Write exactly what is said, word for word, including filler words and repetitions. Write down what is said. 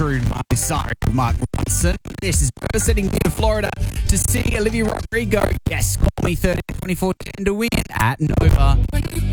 crewed by Sorry, Mark Ronson. This is Burst heading to Florida to see Olivia Rodrigo. Yes, call me thirty twenty-four ten to win at Nova.